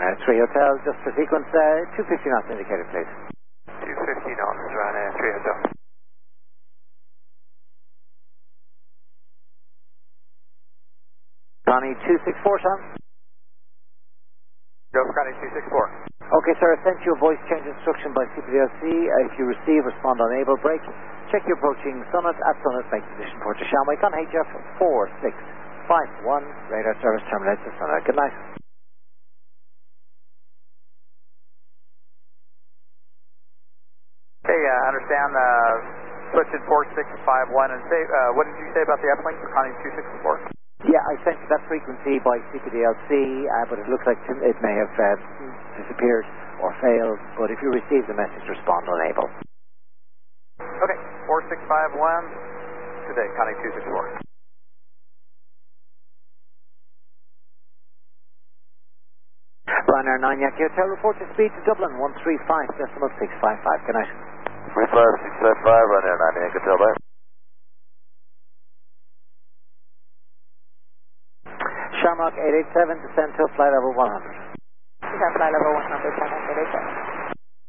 Ryanair 3 Hotel, just for sequence, 250 knots indicated, please. 250 knots, Ryanair 3 Hotel. Connie 264, Sam. Go for Connie 264. Okay, sir, I sent you a voice change instruction by CPDLC. If you receive, respond on able break. Check your approaching Summit. At Summit, make position port to Shamway. Con HF 4651. Radar service terminates at Summit. Good night. Okay, I understand. Switch in 4651 and say, what did you say about the uplink for Connie 264? Yeah, I sent you that frequency by CPDLC, but it looks like it may have disappeared or failed. But if you receive the message, respond on able. Okay, 4651 today, Connie 264. Ryanair 9 Yankee Hotel, report to speed to Dublin 135.655. Good night. 35655, Ryanair 9 Yankee Hotel, bye. Shamrock 887, descend to flight level 100. Flight level 100, Shamrock 887.